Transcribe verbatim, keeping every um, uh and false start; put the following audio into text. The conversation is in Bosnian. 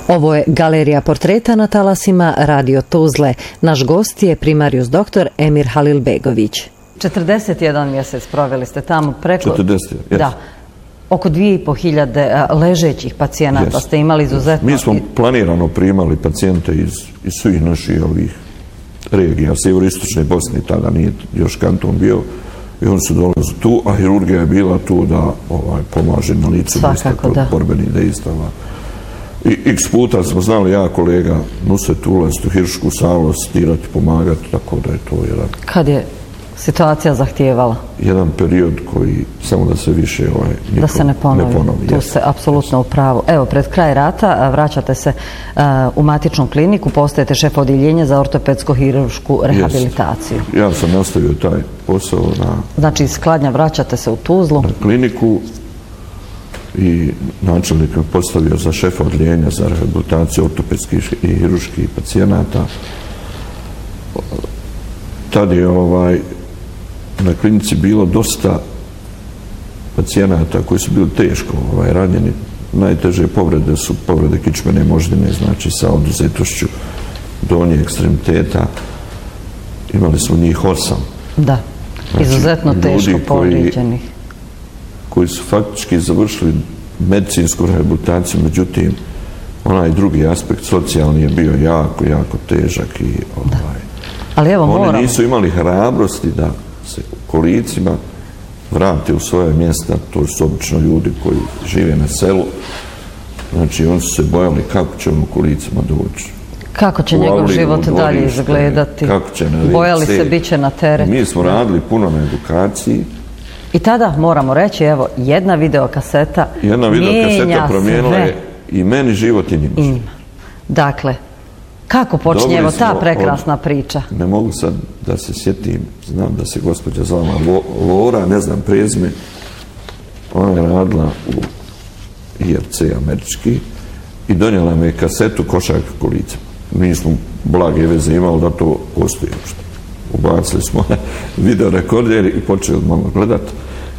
Ovo je galerija portreta na talasima Radio Tuzle. Naš gost je primarius doktor Emir Halilbegović. četrdeset jedan mjesec proveli ste tamo preko... četrdeset, yes. Da. Oko dvije i po hiljade ležećih pacijenata yes. ste imali izuzetno... Mi smo planirano primali pacijente iz, iz svih naših ovih regija, severistočne Bosne, tada nije još kanton bio, i oni su dolazili tu, a hirurgija je bila tu da ovaj, pomaže na licu mjesta kod borbenih dejstava. I x puta smo znali, ja kolega Nusret ulaziti u hirušku salu, asistirati, pomagati, tako da je to jedan... Kad je situacija zahtijevala? Jedan period koji samo da se više ovaj, nikom da se ne ponovi. Ne ponovi tu se apsolutno u pravu. Evo, pred kraj rata vraćate se uh, u matičnu kliniku, postajete šef odjeljenja za ortopedsko-hirušku rehabilitaciju. Yes. Ja sam nastavio taj posao na... Znači, iz Kladnja vraćate se u Tuzlu? Na kliniku i načelnik me postavio za šefa odjeljenja za rehabilitaciju ortopedskih i hiruških pacijenata. Tad je ovaj, na klinici bilo dosta pacijenata koji su bili teško ovaj, ranjeni. Najteže povrede su povrede kičmene moždine, znači sa oduzetošću donje ekstremiteta. Imali smo njih osam. Da, znači, izuzetno teško povrijeđenih. Koji su faktički završili medicinsku rehabilitaciju, međutim, onaj drugi aspekt socijalni je bio jako, jako težak i ovaj, ali evo, oni moram... nisu imali hrabrosti da se u kolicima vrate u svoje mjesta, to su obično ljudi koji žive na selu, znači oni su se bojali kako će on u kolicima doći. Kako će njegov život dalje izgledati, bojali se, bit će na teret. Mi smo radili puno na edukaciji. I tada moramo reći, evo, jedna videokaseta jedna videokaseta promijenila je i meni život i njima život. Dakle, kako počinje evo ta prekrasna od, priča? Ne mogu sad da se sjetim, znam da se gospođa zvala Lora, ne znam prezime, ona je radila u I R C američki i donijela me kasetu Košarka kolica. Mi smo blage veze imali da to postoji uopšte. Ubacili smo video rekorder i počeli malo gledati.